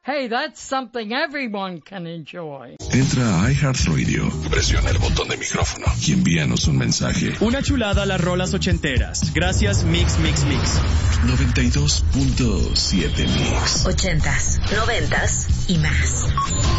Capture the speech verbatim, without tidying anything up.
hey, that's something everyone can enjoy. Entra a iHeartRadio, presiona el botón de micrófono y envíanos un mensaje. Una chulada a las rolas ochenteras. Gracias, Mix, Mix, Mix. noventa y dos punto siete Mix. Ochentas, noventas y más.